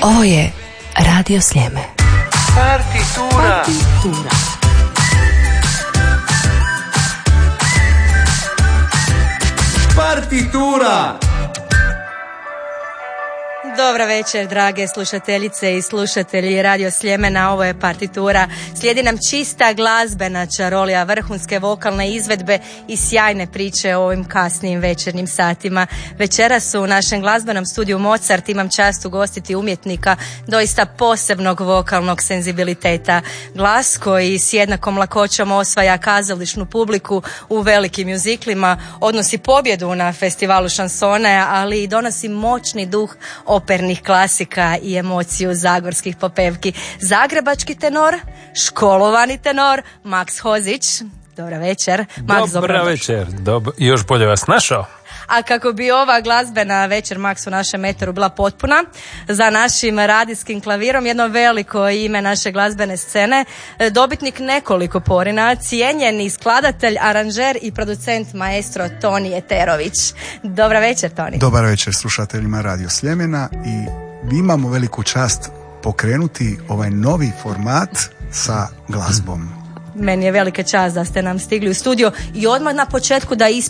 Ovo je Radio Sljeme. Partitura. Partitura. Dobra večer, drage slušateljice i slušatelji Radio Sljemena, ovo je Partitura. Slijedi nam čista glazbena čarolija, vrhunske vokalne izvedbe i sjajne priče o ovim kasnim večernjim satima. Večeras u našem glazbenom studiju Mozart imam čast ugostiti umjetnika doista posebnog vokalnog senzibiliteta. Glas koji s jednakom lakoćom osvaja kazališnu publiku u velikim mjuziklima, odnosi pobjedu na festivalu šansone, ali i donosi moćni duh opernih klasika i emociju zagorskih popevki. Zagrebački tenor, školovani tenor, Maks Hozić. Dobra večer. Maks, dobra večer. Još bolje vas našao. A kako bi ova glazbena večer, Maks, u našem eteru bila potpuna, za našim radijskim klavirom jedno veliko ime naše glazbene scene, dobitnik nekoliko porina, cijenjeni skladatelj, aranžer i producent maestro Toni Eterović. Dobra večer, Toni. Dobar večer slušateljima Radio Sljemena i imamo veliku čast pokrenuti ovaj novi format sa glazbom. Meni je velika čast da ste nam stigli u studio i odmah na početku da